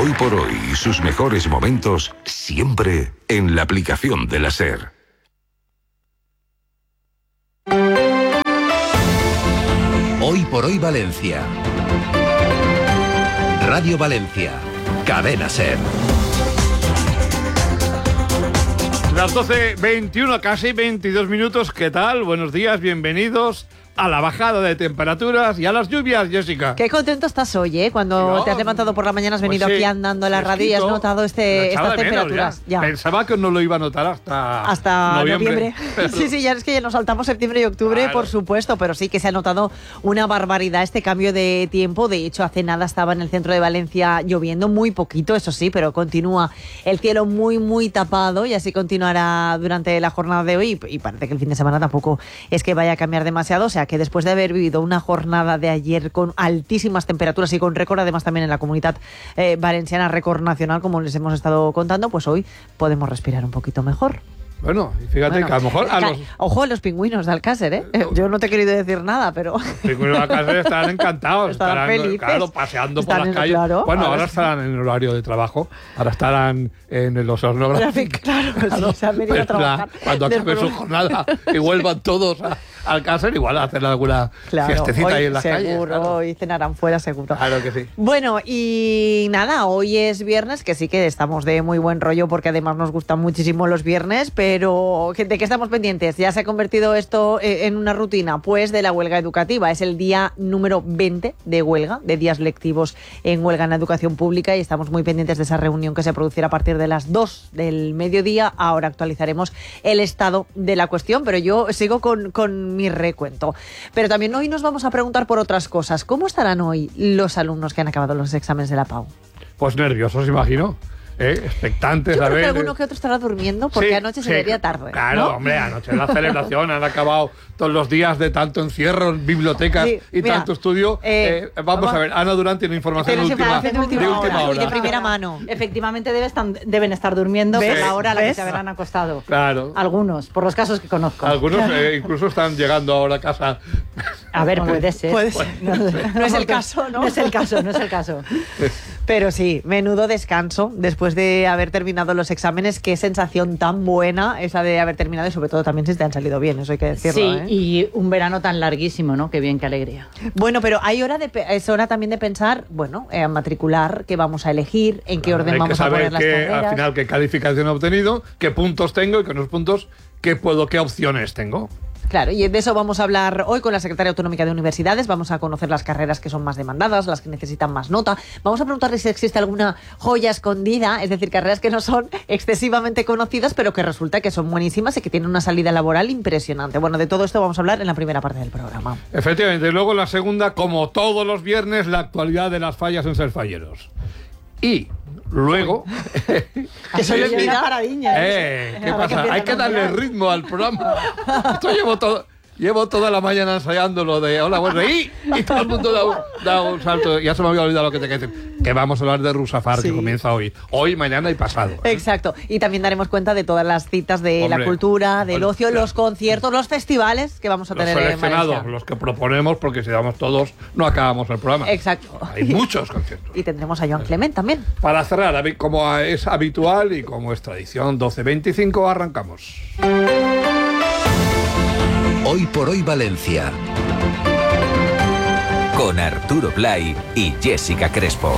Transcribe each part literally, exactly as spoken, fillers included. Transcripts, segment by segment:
Hoy por hoy y sus mejores momentos siempre en la aplicación de la SER. Hoy por hoy Valencia. Radio Valencia. Cadena SER. Las doce veintiuno, casi veintidós minutos. ¿Qué tal? Buenos días, bienvenidos a la bajada de temperaturas y a las lluvias, Jessica. Qué contento estás hoy, ¿eh? Cuando no, te has levantado por la mañana, has venido pues sí, aquí andando a la radio y has notado este, estas temperaturas. Ya. Ya. Pensaba que no lo iba a notar hasta, hasta noviembre. noviembre. Sí, sí, ya es que ya nos saltamos septiembre y octubre, claro, por supuesto, pero sí que se ha notado una barbaridad este cambio de tiempo. De hecho, hace nada estaba en el centro de Valencia lloviendo, muy poquito, eso sí, pero continúa el cielo muy, muy tapado y así continuará durante la jornada de hoy. Y parece que el fin de semana tampoco es que vaya a cambiar demasiado, o sea que después de haber vivido una jornada de ayer con altísimas temperaturas y con récord además también en la comunidad eh, valenciana, récord nacional, como les hemos estado contando, pues hoy podemos respirar un poquito mejor. Bueno, y fíjate bueno, que a lo mejor... A los... Ojo a los pingüinos de Alcácer, ¿eh? Yo no te he querido decir nada, pero... Los pingüinos de Alcácer estarán encantados. Estarán, estarán felices. Claro, paseando están por las en, calles. Claro, bueno, ahora, ahora estarán en horario de trabajo. Ahora estarán en los hornográficos. Claro, claro, sí, se han venido a trabajar. La, cuando acabe su jornada y vuelvan todos a Alcácer, igual a hacer alguna claro, fiestecita ahí en las seguro, calles. Seguro, hoy cenarán fuera, seguro. Claro que sí. Bueno, y nada, hoy es viernes, que sí que estamos de muy buen rollo, porque además nos gustan muchísimo los viernes, pero ¿de qué estamos pendientes? Ya se ha convertido esto en una rutina, pues de la huelga educativa. Es el día número veinte de huelga, de días lectivos en huelga en la educación pública, y estamos muy pendientes de esa reunión que se producirá a partir de las dos del mediodía. Ahora actualizaremos el estado de la cuestión, pero yo sigo con, con mi recuento. Pero también hoy nos vamos a preguntar por otras cosas. ¿Cómo estarán hoy los alumnos que han acabado los exámenes de la P A U? Pues nerviosos, imagino. ¿Eh? Expectantes. Yo a creo ver. que alguno que otro estará durmiendo porque sí, anoche sí, se vería tarde. Claro, ¿no? hombre, anoche la celebración han acabado todos los días de tanto encierro en bibliotecas sí, y mira, tanto estudio. Eh, eh, vamos, vamos a ver, Ana Durán tiene información de última, de última, de última hora. hora. Y de primera mano. Efectivamente debe estar, deben estar durmiendo por la hora a la que se habrán acostado. Claro. Algunos, por los casos que conozco. Algunos eh, incluso están llegando ahora a casa. A ver, puede ser. Puede ser. No, no es el caso, ¿no? No es el caso, no es el caso. Pero sí, menudo descanso después de haber terminado los exámenes. Qué sensación tan buena esa de haber terminado, y sobre todo también si te han salido bien, eso hay que decirlo. Sí, ¿eh? Y un verano tan larguísimo, ¿no? Qué bien, qué alegría. Bueno, pero hay hora de es hora también de pensar, bueno, eh, matricular, qué vamos a elegir, en qué claro, orden vamos a poner las que, carreras. Al final qué calificación he obtenido, qué puntos tengo y con los puntos qué puedo, qué opciones tengo. Claro, y de eso vamos a hablar hoy con la Secretaria Autonómica de Universidades. Vamos a conocer las carreras que son más demandadas, las que necesitan más nota. Vamos a preguntarle si existe alguna joya escondida, es decir, carreras que no son excesivamente conocidas, pero que resulta que son buenísimas y que tienen una salida laboral impresionante. Bueno, de todo esto vamos a hablar en la primera parte del programa. Efectivamente, y luego en la segunda, como todos los viernes, la actualidad de las fallas en ser falleros. Y luego... que soy una paradiña. Eh, ¿Qué pasa? Hay que darle ritmo al programa. Esto llevo todo... Llevo toda la mañana ensayando lo de hola, bueno, y, y todo el mundo da un, da un salto. Ya se me había olvidado lo que te quería decir. Que vamos a hablar de Rusafar, sí, que comienza hoy. Hoy, mañana y pasado. ¿eh? Exacto. Y también daremos cuenta de todas las citas de Hombre, la cultura, del ocio, claro, los conciertos, los festivales que vamos a tener los en Valencia. Los que proponemos, porque si damos todos, no acabamos el programa. Exacto. Hay muchos conciertos. Y tendremos a Joan Clement también. Para cerrar, como es habitual y como es tradición, doce veinticinco, arrancamos. Hoy por hoy Valencia, con Arturo Blay y Jessica Crespo.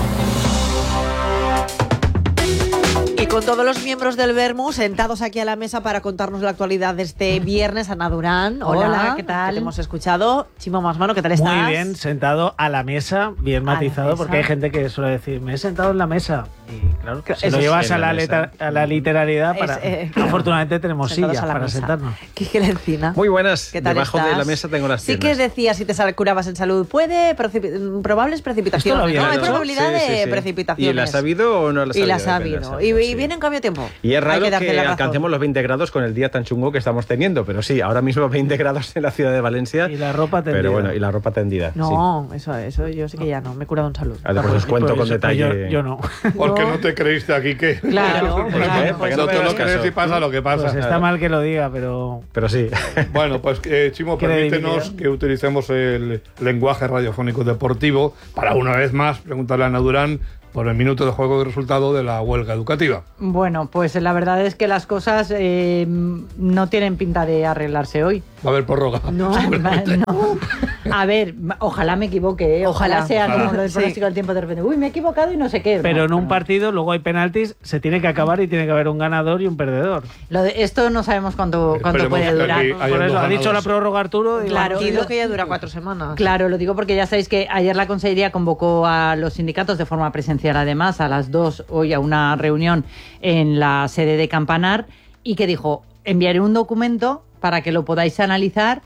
Y con todos los miembros del Vermu sentados aquí a la mesa para contarnos la actualidad de este viernes. Ana Durán, hola, hola, ¿qué tal? Que te hemos escuchado. Chimo Masmano, ¿qué tal estás? Muy bien, sentado a la mesa, bien matizado, mesa. Porque hay gente que suele decir, me he sentado en la mesa. Y claro, si lo llevas a la, letra, a la literalidad, para, es, eh, afortunadamente tenemos sillas para mesa. Sentarnos. Quique Encina. Muy buenas, ¿qué tal debajo estás? de la mesa tengo las sí piernas. Que decías, si te curabas en salud, puede, precip probables precipitaciones, ¿no? Hay probabilidad sí, sí, sí. de precipitaciones. ¿Y la has sabido o no la has sabido? Y la has sabido. Y, y viene en cambio tiempo. Y es raro que, que alcancemos los veinte grados con el día tan chungo que estamos teniendo, pero sí, ahora mismo veinte grados en la ciudad de Valencia. Y la ropa tendida. Pero bueno, y la ropa tendida. No, sí. eso, eso yo sí que ya no, me he curado en salud. Ah, después os cuento con detalle. Yo, yo no. Porque no te creíste aquí que... Claro, claro. Pues no te lo crees y pasa lo que pasa. Pues está mal que lo diga, pero... Pero sí. Bueno, pues eh, Chimo, permítenos que utilicemos el lenguaje radiofónico deportivo para una vez más preguntarle a Ana Durán por el minuto de juego y resultado de la huelga educativa. Bueno, pues la verdad es que las cosas eh, no tienen pinta de arreglarse hoy. Va a haber prórroga. No, no. A ver, ojalá me equivoque, ¿eh? ojalá, ojalá sea ojalá. como lo del pronóstico sí. del tiempo de repente. Uy, me he equivocado y no sé qué. Pero no, en un no. partido luego hay penaltis, se tiene que acabar y tiene que haber un ganador y un perdedor. Lo de, esto no sabemos cuánto, cuánto puede durar. Por eso ha dicho la prórroga Arturo. Claro, y lo que ya dura cuatro semanas. Claro, lo digo porque ya sabéis que ayer la Consellería convocó a los sindicatos de forma presencial, además, a las dos hoy a una reunión en la sede de Campanar y que dijo, enviaré un documento para que lo podáis analizar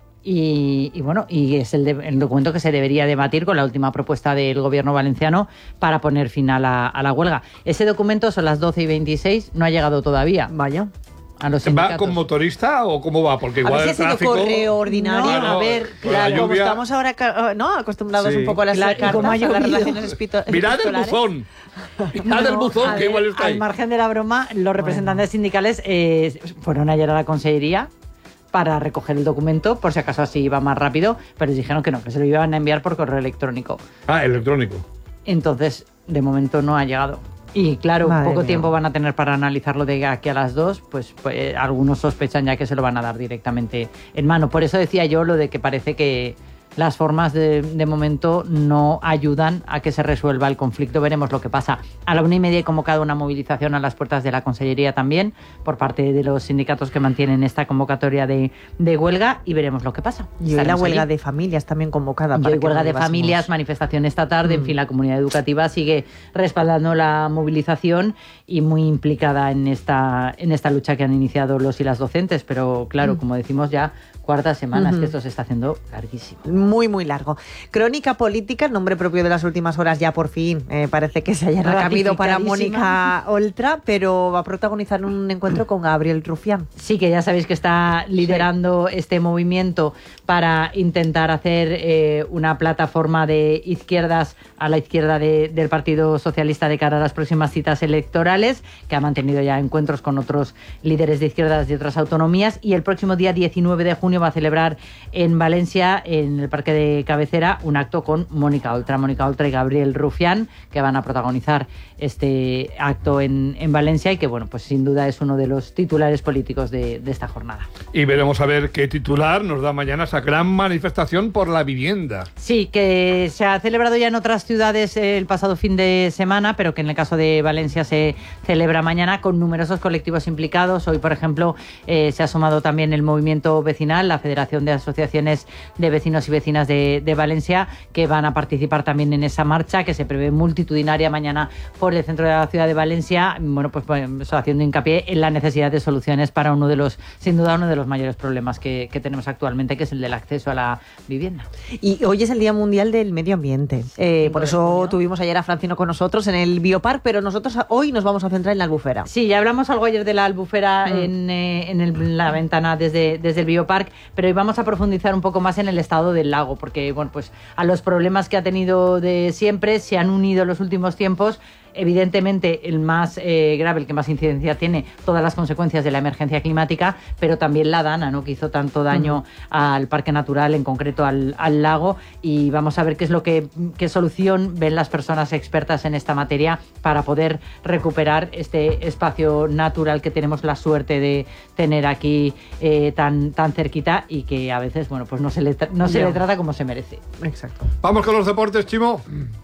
y, y bueno, y es el, de, el documento que se debería debatir con la última propuesta del gobierno valenciano para poner fin a la, a la huelga. Ese documento son las doce y veintiséis, no ha llegado todavía. Vaya. A los sindicatos. ¿Va con motorista o cómo va? Porque igual a ver si el tráfico... correo ordinario. No, no, a ver, claro, como estamos ahora ¿no? acostumbrados sí. un poco a las claro, cartas, a las relaciones espito- Mirad el buzón. Mirad no, el buzón, que ver, igual está ahí. Al margen de la broma, los representantes bueno. sindicales eh, fueron ayer a la Consellería para recoger el documento, por si acaso así iba más rápido, pero les dijeron que no, que se lo iban a enviar por correo electrónico. Ah, electrónico. Entonces, de momento no ha llegado. Y claro, Madre poco mía. tiempo van a tener para analizarlo de aquí a las dos, pues, pues algunos sospechan ya que se lo van a dar directamente en mano. Por eso decía yo lo de que parece que las formas de, de momento no ayudan a que se resuelva el conflicto. Veremos lo que pasa. A la una y media he convocado una movilización a las puertas de la Consellería también, por parte de los sindicatos que mantienen esta convocatoria de, de huelga, y veremos lo que pasa. Y hoy la huelga allí. de familias también convocada. Y hoy huelga de familias, manifestación esta tarde, mm. en fin, la comunidad educativa sigue respaldando la movilización y muy implicada en esta, en esta lucha que han iniciado los y las docentes, pero claro, mm. como decimos ya, cuarta semana, uh-huh. es que esto se está haciendo larguísimo. Muy, muy largo. Crónica política, el nombre propio de las últimas horas ya por fin. Eh, parece que se haya recamido para Mónica Oltra, pero va a protagonizar un encuentro con Gabriel Rufián. Sí, que ya sabéis que está liderando sí. este movimiento para intentar hacer eh, una plataforma de izquierdas a la izquierda de, del Partido Socialista de cara a las próximas citas electorales, que ha mantenido ya encuentros con otros líderes de izquierdas de otras autonomías, y el próximo día diecinueve de junio va a celebrar en Valencia, en el Parque de Cabecera, un acto con Mónica Oltra. Mónica Oltra y Gabriel Rufián, que van a protagonizar este acto en, en Valencia y que, bueno, pues sin duda es uno de los titulares políticos de, de esta jornada. Y veremos a ver qué titular nos da mañana esa gran manifestación por la vivienda. Sí, que se ha celebrado ya en otras ciudades el pasado fin de semana, pero que en el caso de Valencia se celebra mañana con numerosos colectivos implicados. Hoy, por ejemplo, eh, se ha sumado también el movimiento vecinal, la Federación de Asociaciones de Vecinos y Vecinas de, de Valencia, que van a participar también en esa marcha que se prevé multitudinaria mañana por el centro de la ciudad de Valencia. Bueno, pues, pues haciendo hincapié en la necesidad de soluciones para uno de los, sin duda, uno de los mayores problemas que, que tenemos actualmente, que es el del acceso a la vivienda. Y hoy es el Día Mundial del Medio Ambiente. Eh, por eso tuvimos ayer a Francino con nosotros en el Biopark, pero nosotros hoy nos vamos a centrar en la Albufera. Sí, ya hablamos algo ayer de la Albufera mm. en, eh, en, el, en la ventana desde, desde el Biopark, pero hoy vamos a profundizar un poco más en el estado del lago, porque bueno, pues a los problemas que ha tenido de siempre se han unido en los últimos tiempos. Evidentemente el más eh, grave, el que más incidencia tiene, todas las consecuencias de la emergencia climática, pero también la dana, ¿no?, que hizo tanto daño uh-huh. al parque natural, en concreto al, al lago, y vamos a ver qué es lo que qué solución ven las personas expertas en esta materia para poder recuperar este espacio natural que tenemos la suerte de tener aquí eh, tan, tan cerquita y que a veces, bueno, pues no se le, tra- no se le trata como se merece. Exacto. Vamos con los deportes, Chimo.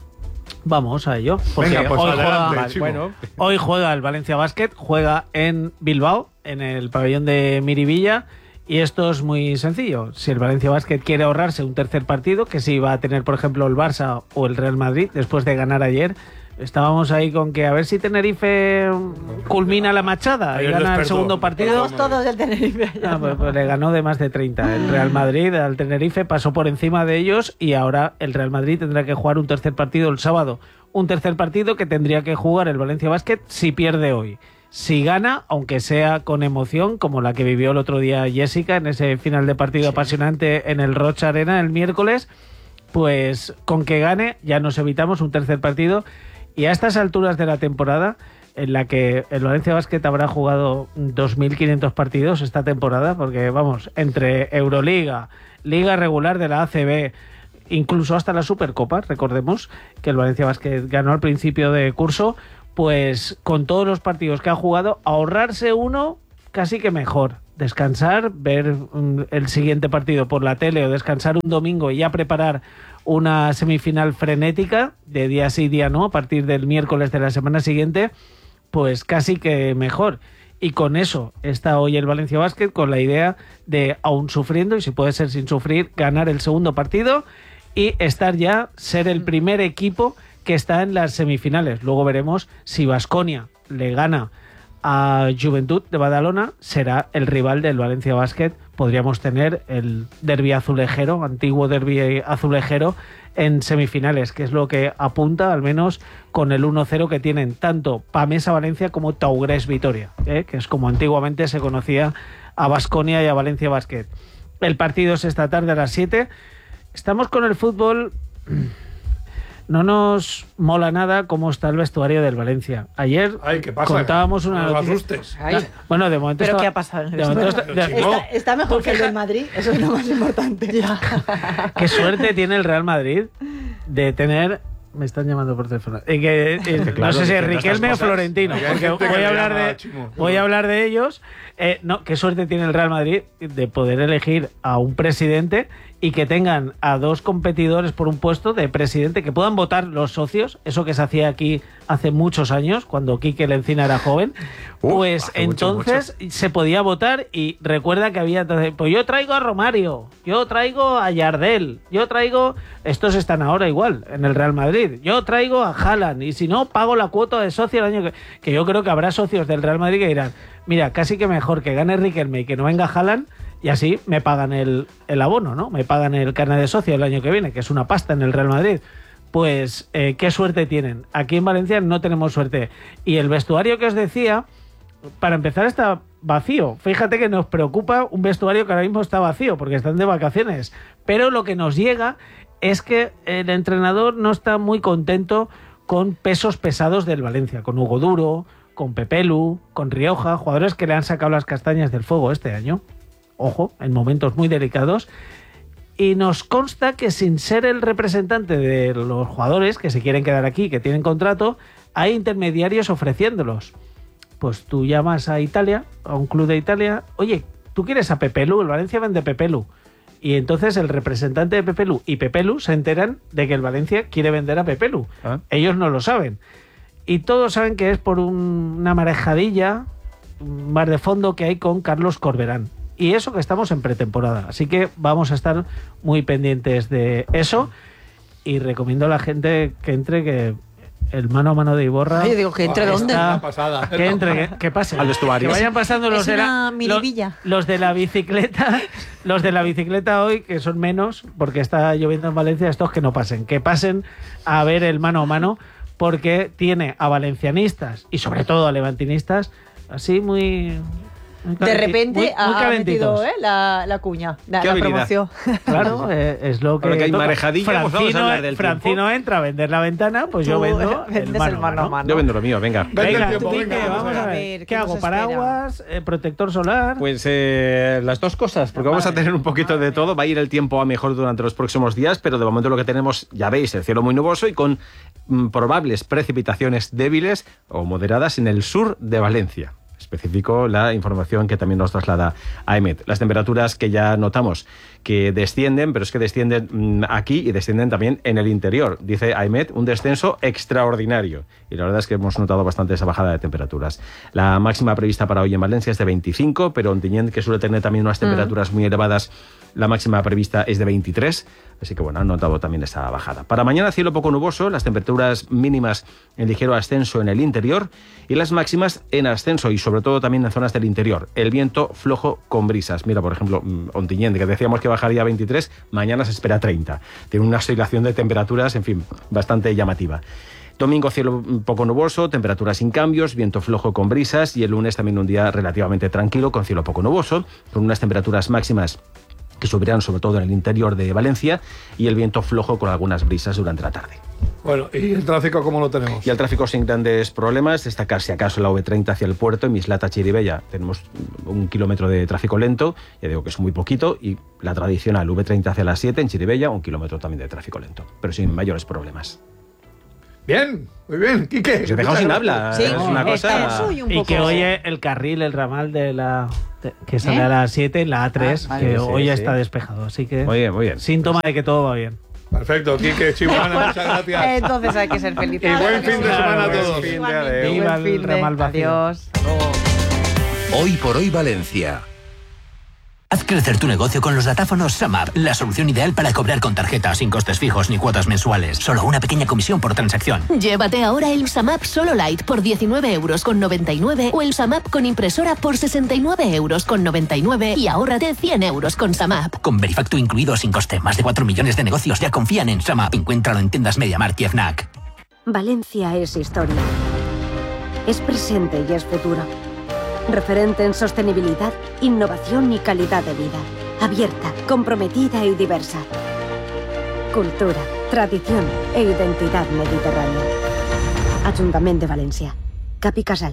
Vamos a ello. Porque Venga, pues hoy, adelante, juega, bueno, hoy juega el Valencia Basket, juega en Bilbao, en el pabellón de Miribilla, y esto es muy sencillo. Si el Valencia Basket quiere ahorrarse un tercer partido, que sí va a tener, por ejemplo, el Barça o el Real Madrid, después de ganar ayer, estábamos ahí con que a ver si Tenerife culmina la machada y gana el segundo partido. Todos del Tenerife. Ah, pues, pues le ganó de más de treinta. El Real Madrid al Tenerife pasó por encima de ellos y ahora el Real Madrid tendrá que jugar un tercer partido el sábado. Un tercer partido que tendría que jugar el Valencia Basket si pierde hoy. Si gana, aunque sea con emoción, como la que vivió el otro día Jessica en ese final de partido sí. apasionante en el Rocha Arena el miércoles, pues con que gane ya nos evitamos un tercer partido. Y a estas alturas de la temporada, en la que el Valencia Basket habrá jugado dos mil quinientos partidos esta temporada, porque vamos, entre Euroliga, Liga Regular de la A C B incluso hasta la Supercopa. Recordemos que el Valencia Basket ganó al principio de curso, pues con todos los partidos que ha jugado, ahorrarse uno casi que mejor. Descansar, ver um, el siguiente partido por la tele o descansar un domingo y ya preparar una semifinal frenética de día sí día no a partir del miércoles de la semana siguiente, pues casi que mejor. Y con eso está hoy el Valencia Basket, con la idea de, aún sufriendo, y si puede ser sin sufrir, ganar el segundo partido y estar ya, ser el primer equipo que está en las semifinales. Luego veremos si Baskonia le gana a Joventut de Badalona, será el rival del Valencia Basket. Podríamos tener el derbi azulejero, antiguo derbi azulejero, en semifinales, que es lo que apunta, al menos con el uno cero que tienen tanto Pamesa Valencia como Taugres Vitoria, ¿eh? que es como antiguamente se conocía a Baskonia y a Valencia Basket. El partido es esta tarde a las siete. Estamos con el fútbol. No nos mola nada cómo está el vestuario del Valencia. Ayer Ay, ¿qué pasa? contábamos una No lo noticia- asustes. Ay. Bueno, de momento ¿Pero está- qué ha pasado en el de momento vestuario? está- de- No. Está, está mejor que el del Madrid, eso es lo más importante. Qué suerte tiene el Real Madrid de tener... Me están llamando por teléfono. Eh, que, eh, Claro, no sé si es diciendo estas Riquelme o cosas. Florentino, Hay porque gente que voy le a hablar llama de Chimo. voy a hablar de ellos. Eh, no, qué suerte tiene el Real Madrid de poder elegir a un presidente y que tengan a dos competidores por un puesto de presidente, que puedan votar los socios, eso que se hacía aquí hace muchos años, cuando Quique Lencina era joven. Uf, Pues hace mucho, entonces se podía votar, y recuerda que había entonces, pues yo traigo a Romario, yo traigo a Yardel, yo traigo, estos están ahora igual en el Real Madrid, yo traigo a Haaland, y si no pago la cuota de socio el año que, que yo creo que habrá socios del Real Madrid que dirán, mira, casi que mejor que gane Riquelme y que no venga Haaland, y así me pagan el, el abono, ¿no? Me pagan el carnet de socio el año que viene, que es una pasta en el Real Madrid. Pues eh, qué suerte tienen. Aquí en Valencia no tenemos suerte. Y el vestuario que os decía, para empezar, está vacío. Fíjate que nos preocupa un vestuario que ahora mismo está vacío porque están de vacaciones. Pero lo que nos llega es que el entrenador no está muy contento con pesos pesados del Valencia, con Hugo Duro, con Pepelu, con Rioja, jugadores que le han sacado las castañas del fuego este año. Ojo, en momentos muy delicados. Y nos consta que, sin ser el representante de los jugadores que se quieren quedar aquí, que tienen contrato, hay intermediarios ofreciéndolos. Pues tú llamas a Italia, a un club de Italia, oye, ¿tú quieres a Pepelu? El Valencia vende Pepelu. Y entonces el representante de Pepelu y Pepelu se enteran de que el Valencia quiere vender a Pepelu. ¿Ah? Ellos no lo saben. Y todos saben que es por un- una marejadilla, un mar de fondo que hay con Carlos Corberán. Y eso que estamos en pretemporada. Así que vamos a estar muy pendientes de eso. Y recomiendo a la gente que entre, que el mano a mano de Iborra... Ay, yo digo, ¿que entre Ah, dónde? está está- pasada. que entre, que, que pasen. Al vestuario. Que vayan pasando los Es de la... una miribilla. Los, los de la bicicleta, los de la bicicleta hoy, que son menos, porque está lloviendo en Valencia, estos que no pasen. Que pasen a ver el mano a mano, porque tiene a valencianistas y sobre todo a levantinistas así muy... muy De calenti- repente muy- muy ha calentitos. metido ¿eh? la, la cuña, la, Qué la habilidad. promoción. Claro, eh, es lo que, Ahora que hay toca. marejadilla, pues vamos a Francino, hablar del Francino tiempo. entra a vender la ventana, pues yo Tú vendo vendes el mano, el mano a ¿no? mano. Yo vendo lo mío, venga. Vende Venga, el tiempo, tú, venga, Quique, vamos vamos a a ver. ver. ¿Qué ¿Qué nos hago? espera? ¿Paraguas? Eh, ¿Protector solar? Pues eh, las dos cosas, porque vamos a tener un poquito de todo. Va a ir el tiempo a mejor durante los próximos días, pero de momento lo que tenemos, ya veis, el cielo muy nuboso y con mm, probables precipitaciones débiles o moderadas en el sur de Valencia. Específico la información que también nos traslada A E M E T. Las temperaturas que ya notamos que descienden, pero es que descienden mm, aquí y descienden también en el interior. Dice A E M E T, un descenso extraordinario. Y la verdad es que hemos notado bastante esa bajada de temperaturas. La máxima prevista para hoy en Valencia es de veinticinco, pero Ontinyent, que suele tener también unas temperaturas muy elevadas, la máxima prevista es de veintitrés. Así que bueno, han notado también esa bajada. Para mañana, cielo poco nuboso, las temperaturas mínimas en ligero ascenso en el interior y las máximas en ascenso y sobre todo también en zonas del interior. El viento flojo con brisas. Mira, por ejemplo, Ontinyent, que decíamos que bajaría a veintitrés, mañana se espera treinta. Tiene una oscilación de temperaturas, en fin, bastante llamativa. Domingo, cielo poco nuboso, temperaturas sin cambios, viento flojo con brisas y el lunes también un día relativamente tranquilo con cielo poco nuboso, con unas temperaturas máximas que subirán sobre todo en el interior de Valencia, y el viento flojo con algunas brisas durante la tarde. Bueno, ¿y el tráfico cómo lo tenemos? Y el tráfico sin grandes problemas, destacar si acaso la V treinta hacia el puerto, en Mislata-Chirivella tenemos un kilómetro de tráfico lento, ya digo que es muy poquito, y la tradicional V treinta hacia las siete en Chirivella, un kilómetro también de tráfico lento, pero sin mayores problemas. Bien, muy bien, Quique. Se dejado sin habla, Sí, es una cosa... soy un Y poco- que oye el carril, el ramal de la de- que sale ¿Eh? a las siete, la A tres, Ah, vale. que Sí, hoy ya sí. está despejado. Así que Muy bien, muy bien. síntoma de que todo va bien. Perfecto, Quique, Chihuahua, muchas gracias. Entonces hay que ser felices. Y buen fin de semana a Claro, todos. fin de Igualmente, adeu. Viva buen el fin de- ramal vacío. Adiós. Hoy por hoy Valencia. Haz crecer tu negocio con los datáfonos SumUp, la solución ideal para cobrar con tarjeta sin costes fijos ni cuotas mensuales. Solo una pequeña comisión por transacción. Llévate ahora el SumUp Solo Lite por diecinueve euros con noventa y nueve o el SumUp con impresora por sesenta y nueve euros con noventa y nueve y ahórrate cien euros con SumUp. Con Verifacto incluido sin coste, más de cuatro millones de negocios ya confían en SumUp. Encuéntralo en tiendas MediaMarkt y FNAC. Valencia es historia. Es presente y es futuro. Referente en sostenibilidad, innovación y calidad de vida. Abierta, comprometida y diversa. Cultura, tradición e identidad mediterránea. Ayuntamiento de Valencia. Capi Casal.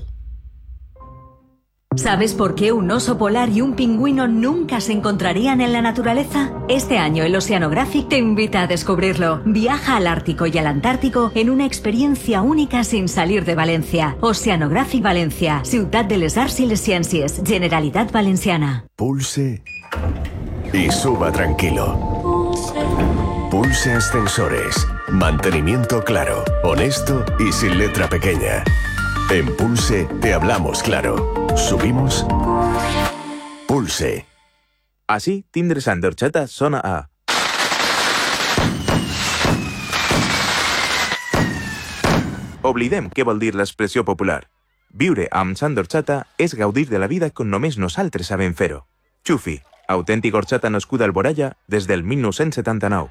¿Sabes por qué un oso polar y un pingüino nunca se encontrarían en la naturaleza? Este año el Oceanographic te invita a descubrirlo. Viaja al Ártico y al Antártico en una experiencia única sin salir de Valencia. Oceanographic Valencia, Ciutat de les Arts y les Ciències, Generalitat Valenciana. Pulse y suba tranquilo. Pulse Ascensores. Mantenimiento claro, honesto y sin letra pequeña. En Pulse te hablamos claro. Subimos. Pulse. Així, tindre Sant d'Orxata sona a... Oblidem què vol dir l'expressió popular. Viure amb Sant d'Orxata és gaudir de la vida com només nosaltres sabem fer-ho. Xufi, autèntica horchata nascuda al Boralla des del mil nou-cents setanta-nou.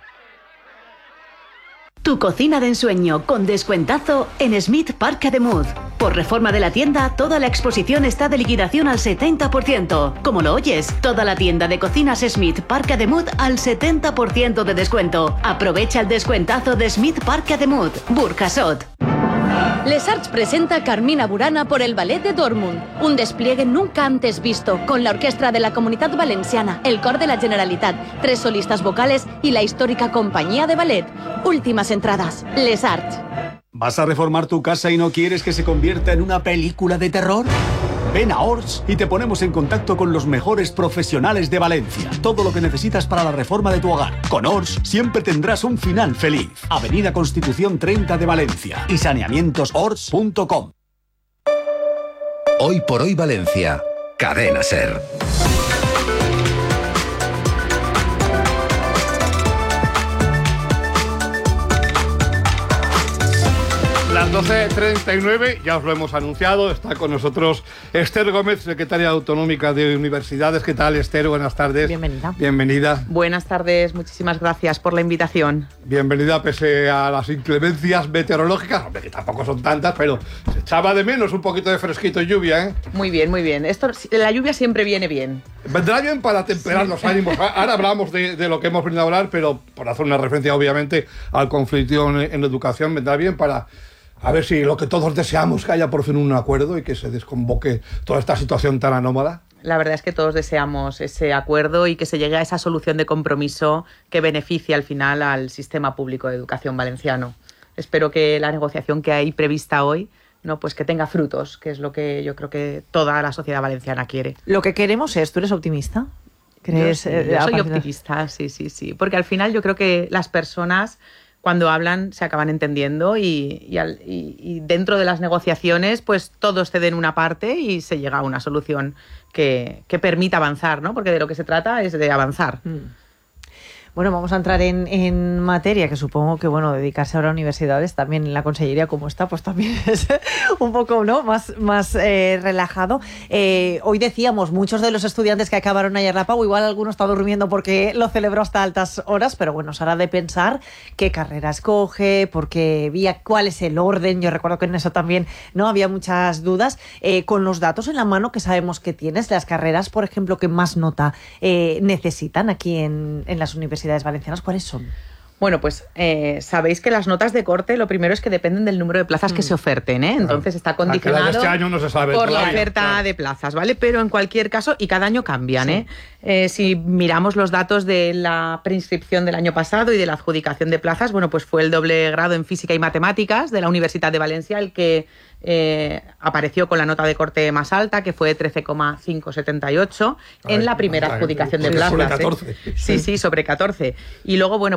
Tu cocina de ensueño con descuentazo en Smith Park Ademuz. Por reforma de la tienda, toda la exposición está de liquidación al setenta por ciento. Como lo oyes, toda la tienda de cocinas Smith Park Ademuz al setenta por ciento de descuento. Aprovecha el descuentazo de Smith Park Ademuz, Burjasot. Les Arts presenta Carmina Burana por el Ballet de Dortmund, un despliegue nunca antes visto, con la Orquestra de la Comunitat Valenciana, el Cor de la Generalitat, tres solistas vocales y la histórica Compañía de Ballet. Últimas entradas, Les Arts. ¿Vas a reformar tu casa y no quieres que se convierta en una película de terror? Ven a Ors y te ponemos en contacto con los mejores profesionales de Valencia. Todo lo que necesitas para la reforma de tu hogar. Con Ors siempre tendrás un final feliz. Avenida Constitución treinta de Valencia y saneamientos ors punto com. Hoy por hoy Valencia. Cadena Ser. Las doce treinta y nueve, ya os lo hemos anunciado, está con nosotros Esther Gómez, secretaria autonómica de Universidades. ¿Qué tal, Esther? Buenas tardes. Bienvenida. Bienvenida. Buenas tardes, muchísimas gracias por la invitación. Bienvenida pese a las inclemencias meteorológicas, hombre, que tampoco son tantas, pero se echaba de menos un poquito de fresquito y lluvia, ¿eh? Muy bien, muy bien. Esto, la lluvia siempre viene bien. Vendrá bien para temperar sí. los ánimos. Ahora hablamos de, de lo que hemos venido a hablar, pero por hacer una referencia, obviamente, al conflicto en, en educación, vendrá bien para... A ver si lo que todos deseamos, que haya por fin un acuerdo y que se desconvoque toda esta situación tan anómala. La verdad es que todos deseamos ese acuerdo y que se llegue a esa solución de compromiso que beneficie al final al sistema público de educación valenciano. Espero que la negociación que hay prevista hoy, no, pues que tenga frutos, que es lo que yo creo que toda la sociedad valenciana quiere. Lo que queremos es, ¿tú eres optimista? ¿Crees, yo, eh, yo soy partir... optimista, sí, sí, sí. Porque al final yo creo que las personas... cuando hablan se acaban entendiendo y, y, al, y, y dentro de las negociaciones pues todos ceden una parte y se llega a una solución que, que permita avanzar, ¿no? Porque de lo que se trata es de avanzar. Mm. Bueno, vamos a entrar en, en materia, que supongo que, bueno, dedicarse ahora a universidades, también en la consellería como está, pues también es un poco, ¿no?, más, más eh, relajado. Eh, hoy decíamos, muchos de los estudiantes que acabaron ayer la Pau, igual alguno está durmiendo porque lo celebró hasta altas horas, pero bueno, es hora de pensar qué carrera escoge, porque vía cuál es el orden. Yo recuerdo que en eso también no había muchas dudas. Eh, con los datos en la mano que sabemos que tienes, las carreras, por ejemplo, que más nota eh, necesitan aquí en, en las universidades valencianas, ¿cuáles son? Bueno, pues eh, sabéis que las notas de corte lo primero es que dependen del número de plazas mm. que se oferten, ¿eh? Entonces está condicionado este año no se sabe por la año, oferta claro. de plazas, ¿vale? Pero en cualquier caso, y cada año cambian, sí. ¿eh? Eh, si miramos los datos de la preinscripción del año pasado y de la adjudicación de plazas, bueno, pues fue el doble grado en Física y Matemáticas de la Universidad de Valencia el que eh, apareció con la nota de corte más alta, que fue trece coma quinientos setenta y ocho en la primera adjudicación de plazas. Sobre catorce. ¿eh? Sí, sí, sobre catorce. Y luego, bueno,